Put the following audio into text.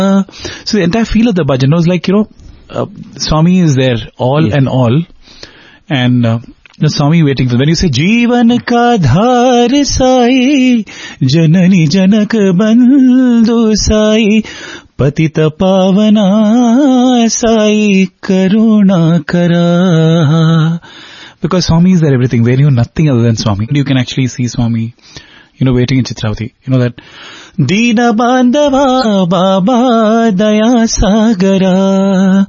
So the entire feel of the bhajan was like, Swami is there, all and all. And the Swami waiting for when you say Jeevan ka dhar sai janani janak bandhu sai patita pavana sai karuna kara. Because Swami is there everything. Where you nothing other than Swami. You can actually see Swami, waiting in Chitravati. That Deena Bandhava Baba Daya Sagara